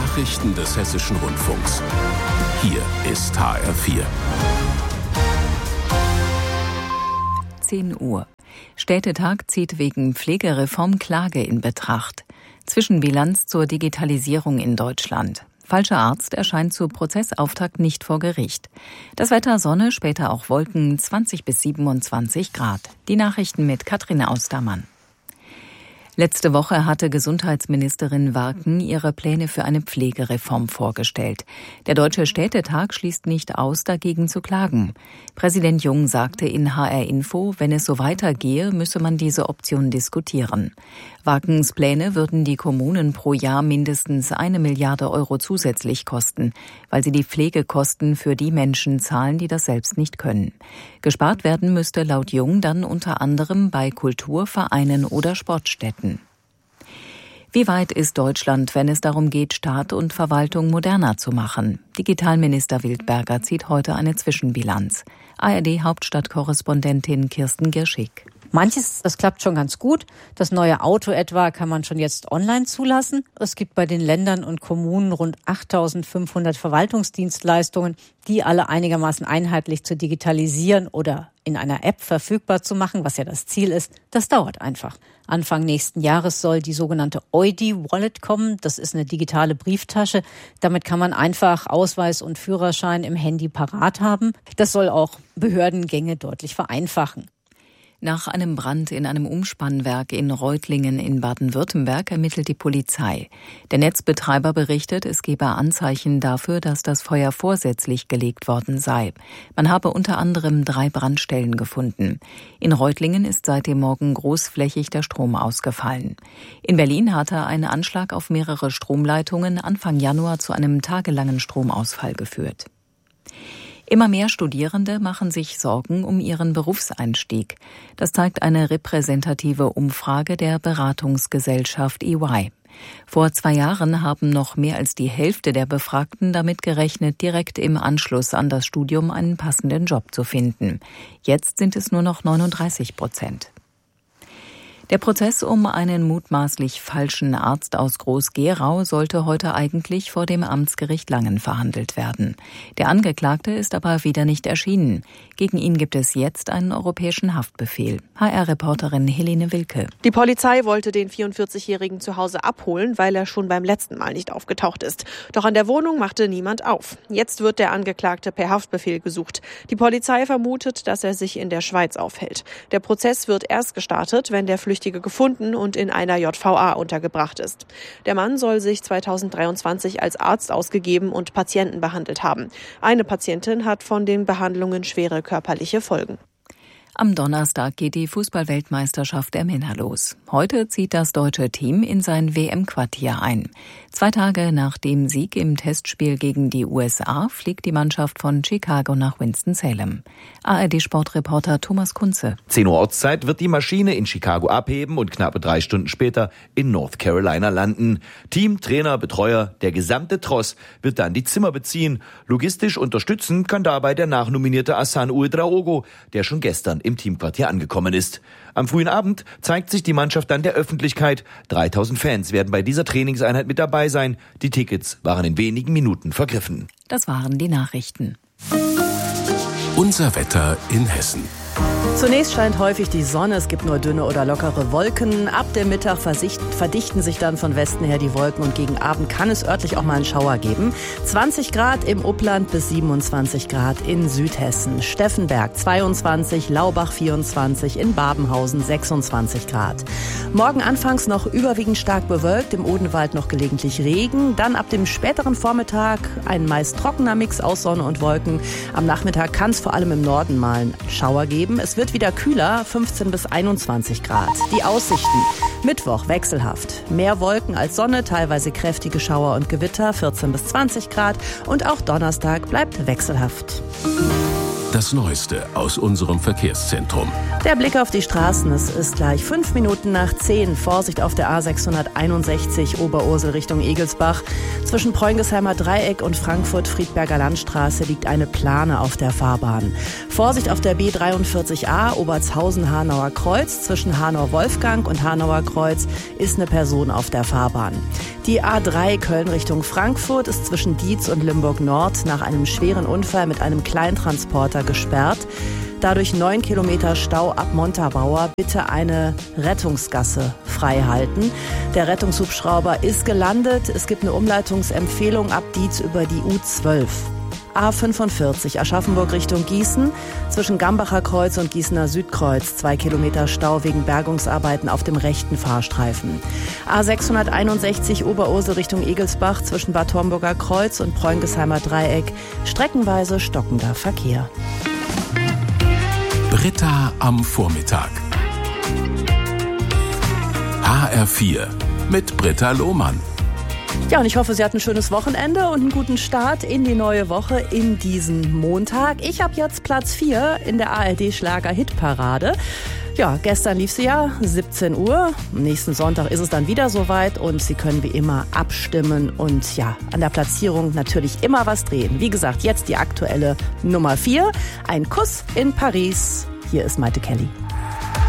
Nachrichten des Hessischen Rundfunks. Hier ist HR4. 10 Uhr. Städtetag zieht wegen Pflegereform Klage in Betracht. Zwischenbilanz zur Digitalisierung in Deutschland. Falscher Arzt erscheint zu Prozessauftakt nicht vor Gericht. Das Wetter Sonne, später auch Wolken, 20 bis 27 Grad. Die Nachrichten mit Katrin Austermann. Letzte Woche hatte Gesundheitsministerin Warken ihre Pläne für eine Pflegereform vorgestellt. Der Deutsche Städtetag schließt nicht aus, dagegen zu klagen. Präsident Jung sagte in HR Info, wenn es so weitergehe, müsse man diese Option diskutieren. Warkens Pläne würden die Kommunen pro Jahr mindestens 1 Milliarde Euro zusätzlich kosten, weil sie die Pflegekosten für die Menschen zahlen, die das selbst nicht können. Gespart werden müsste laut Jung dann unter anderem bei Kultur, Vereinen oder Sportstätten. Wie weit ist Deutschland, wenn es darum geht, Staat und Verwaltung moderner zu machen? Digitalminister Wildberger zieht heute eine Zwischenbilanz. ARD-Hauptstadtkorrespondentin Kirsten Girschig. Manches, das klappt schon ganz gut. Das neue Auto etwa kann man schon jetzt online zulassen. Es gibt bei den Ländern und Kommunen rund 8.500 Verwaltungsdienstleistungen, die alle einigermaßen einheitlich zu digitalisieren oder in einer App verfügbar zu machen, was ja das Ziel ist. Das dauert einfach. Anfang nächsten Jahres soll die sogenannte Eudi-Wallet kommen. Das ist eine digitale Brieftasche. Damit kann man einfach Ausweis und Führerschein im Handy parat haben. Das soll auch Behördengänge deutlich vereinfachen. Nach einem Brand in einem Umspannwerk in Reutlingen in Baden-Württemberg ermittelt die Polizei. Der Netzbetreiber berichtet, es gebe Anzeichen dafür, dass das Feuer vorsätzlich gelegt worden sei. Man habe unter anderem 3 Brandstellen gefunden. In Reutlingen ist seit dem Morgen großflächig der Strom ausgefallen. In Berlin hatte ein Anschlag auf mehrere Stromleitungen Anfang Januar zu einem tagelangen Stromausfall geführt. Immer mehr Studierende machen sich Sorgen um ihren Berufseinstieg. Das zeigt eine repräsentative Umfrage der Beratungsgesellschaft EY. Vor 2 Jahren haben noch mehr als die Hälfte der Befragten damit gerechnet, direkt im Anschluss an das Studium einen passenden Job zu finden. Jetzt sind es nur noch 39%. Der Prozess um einen mutmaßlich falschen Arzt aus Groß-Gerau sollte heute eigentlich vor dem Amtsgericht Langen verhandelt werden. Der Angeklagte ist aber wieder nicht erschienen. Gegen ihn gibt es jetzt einen europäischen Haftbefehl. HR-Reporterin Helene Wilke. Die Polizei wollte den 44-Jährigen zu Hause abholen, weil er schon beim letzten Mal nicht aufgetaucht ist. Doch an der Wohnung machte niemand auf. Jetzt wird der Angeklagte per Haftbefehl gesucht. Die Polizei vermutet, dass er sich in der Schweiz aufhält. Der Prozess wird erst gestartet, wenn der Flüchtige gefunden und in einer JVA untergebracht ist. Der Mann soll sich 2023 als Arzt ausgegeben und Patienten behandelt haben. Eine Patientin hat von den Behandlungen schwere körperliche Folgen. Am Donnerstag geht die Fußball-Weltmeisterschaft der Männer los. Heute zieht das deutsche Team in sein WM-Quartier ein. 2 Tage nach dem Sieg im Testspiel gegen die USA fliegt die Mannschaft von Chicago nach Winston-Salem. ARD-Sportreporter Thomas Kunze. 10 Uhr Ortszeit wird die Maschine in Chicago abheben und knappe 3 Stunden später in North Carolina landen. Team, Trainer, Betreuer, der gesamte Tross wird dann die Zimmer beziehen. Logistisch unterstützen kann dabei der nachnominierte Hassan Ouedraogo, der schon gestern im Teamquartier angekommen ist. Am frühen Abend zeigt sich die Mannschaft dann der Öffentlichkeit. 3000 Fans werden bei dieser Trainingseinheit mit dabei sein. Die Tickets waren in wenigen Minuten vergriffen. Das waren die Nachrichten. Unser Wetter in Hessen. Zunächst scheint häufig die Sonne, es gibt nur dünne oder lockere Wolken. Ab dem Mittag verdichten sich dann von Westen her die Wolken und gegen Abend kann es örtlich auch mal einen Schauer geben. 20 Grad im Upland bis 27 Grad in Südhessen. Steffenberg 22, Laubach 24, in Babenhausen 26 Grad. Morgen anfangs noch überwiegend stark bewölkt, im Odenwald noch gelegentlich Regen. Dann ab dem späteren Vormittag ein meist trockener Mix aus Sonne und Wolken. Am Nachmittag kann es vor allem im Norden mal einen Schauer geben. Es wird wieder kühler, 15 bis 21 Grad. Die Aussichten: Mittwoch wechselhaft. Mehr Wolken als Sonne, teilweise kräftige Schauer und Gewitter, 14 bis 20 Grad. Und auch Donnerstag bleibt wechselhaft. Das Neueste aus unserem Verkehrszentrum. Der Blick auf die Straßen, es ist gleich 5 Minuten nach 10. Vorsicht auf der A661 Oberursel Richtung Egelsbach. Zwischen Preungesheimer Dreieck und Frankfurt-Friedberger Landstraße liegt eine Plane auf der Fahrbahn. Vorsicht auf der B43a Obertshausen-Hanauer Kreuz. Zwischen Hanau-Wolfgang und Hanauer Kreuz ist eine Person auf der Fahrbahn. Die A3 Köln Richtung Frankfurt ist zwischen Dietz und Limburg Nord nach einem schweren Unfall mit einem Kleintransporter gesperrt. Dadurch 9 Kilometer Stau ab Montabaur. Bitte eine Rettungsgasse frei halten. Der Rettungshubschrauber ist gelandet. Es gibt eine Umleitungsempfehlung ab Dietz über die U12. A45 Aschaffenburg Richtung Gießen. Zwischen Gambacher Kreuz und Gießener Südkreuz 2 Kilometer Stau wegen Bergungsarbeiten auf dem rechten Fahrstreifen. A661 Oberursel Richtung Egelsbach zwischen Bad Homburger Kreuz und Preungesheimer Dreieck. Streckenweise stockender Verkehr. Britta am Vormittag. HR4 mit Britta Lohmann. Ja, und ich hoffe, Sie hatten ein schönes Wochenende und einen guten Start in die neue Woche, in diesen Montag. Ich habe jetzt Platz 4 in der ARD-Schlager-Hitparade. Ja, gestern lief sie ja, 17 Uhr. Am nächsten Sonntag ist es dann wieder soweit und Sie können wie immer abstimmen und ja, an der Platzierung natürlich immer was drehen. Wie gesagt, jetzt die aktuelle Nummer 4. Ein Kuss in Paris. Hier ist Maite Kelly.